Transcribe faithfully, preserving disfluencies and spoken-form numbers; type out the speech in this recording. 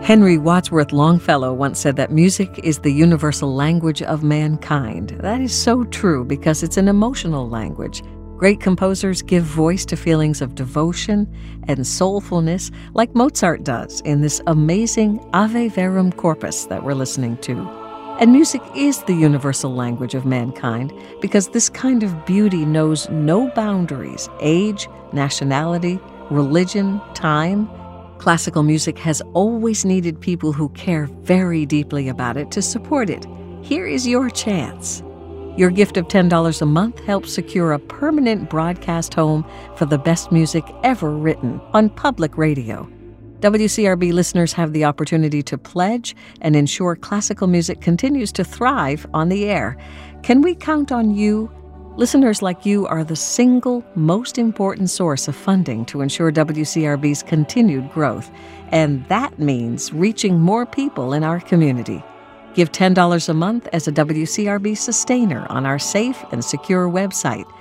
Henry Wadsworth Longfellow once said that music is the universal language of mankind. That is so true because it's an emotional language. Great composers give voice to feelings of devotion and soulfulness like Mozart does in this amazing Ave Verum Corpus that we're listening to. And music is the universal language of mankind because this kind of beauty knows no boundaries, age, nationality, religion, time. Classical music has always needed people who care very deeply about it to support it. Here is your chance. Your gift of ten dollars a month helps secure a permanent broadcast home for the best music ever written on public radio. W C R B listeners have the opportunity to pledge and ensure classical music continues to thrive on the air. Can we count on you? Listeners like you are the single most important source of funding to ensure W C R B's continued growth, and that means reaching more people in our community. Give ten dollars a month as a W C R B sustainer on our safe and secure website,